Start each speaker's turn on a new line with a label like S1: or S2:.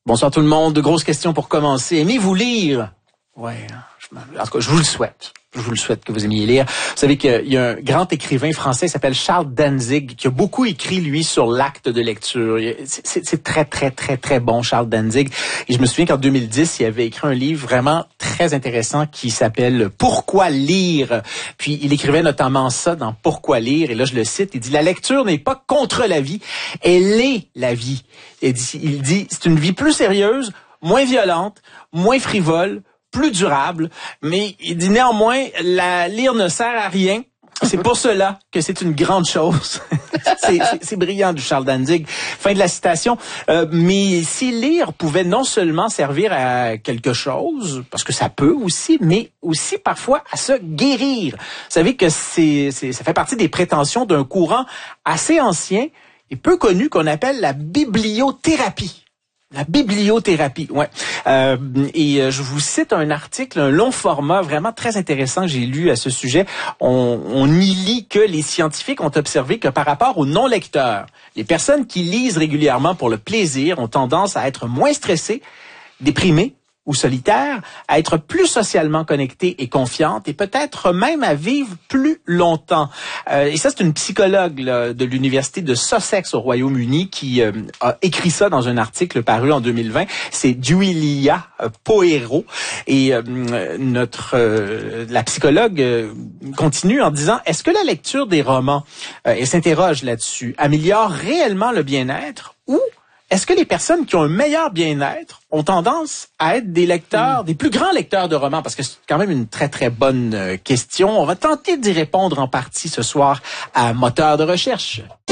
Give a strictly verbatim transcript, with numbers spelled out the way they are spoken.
S1: Bonsoir tout le monde. Grosse question pour commencer. Aimez-vous lire? Ouais, je, en tout cas, je vous le souhaite. Je vous le souhaite que vous aimiez lire. Vous savez qu'il y a un grand écrivain français qui s'appelle Charles Danzig, qui a beaucoup écrit, lui, sur l'acte de lecture. C'est, c'est très, très, très, très bon, Charles Danzig. Et je me souviens qu'en deux mille dix, il avait écrit un livre vraiment très intéressant qui s'appelle « Pourquoi lire ?» Puis il écrivait notamment ça dans « Pourquoi lire ?» Et là, je le cite, il dit « La lecture n'est pas contre la vie, elle est la vie. » Il dit, il dit « C'est une vie plus sérieuse, moins violente, moins frivole, plus durable, mais il dit néanmoins, la lire ne sert à rien. C'est pour cela que c'est une grande chose. c'est, c'est, c'est brillant du Charles Danzig. Fin de la citation. Euh, mais si lire pouvait non seulement servir à quelque chose, parce que ça peut aussi, mais aussi parfois à se guérir. Vous savez que c'est, c'est, ça fait partie des prétentions d'un courant assez ancien et peu connu qu'on appelle la bibliothérapie. La bibliothérapie, ouais. Euh, et euh, je vous cite un article, un long format vraiment très intéressant que j'ai lu à ce sujet. On, on y lit que les scientifiques ont observé que par rapport aux non-lecteurs, les personnes qui lisent régulièrement pour le plaisir ont tendance à être moins stressées, déprimées ou solitaires, à être plus socialement connectées et confiantes et peut-être même à vivre plus longtemps. Euh, et ça, c'est une psychologue là, de l'université de Sussex au Royaume-Uni qui euh, a écrit ça dans un article paru en deux mille vingt. C'est Giulia Poero. Et euh, notre euh, la psychologue euh, continue en disant, est-ce que la lecture des romans, euh, elle s'interroge là-dessus, améliore réellement le bien-être ou est-ce que les personnes qui ont un meilleur bien-être ont tendance à être des lecteurs, des plus grands lecteurs de romans? Parce que c'est quand même une très, très bonne question. On va tenter d'y répondre en partie ce soir à Moteur de recherche.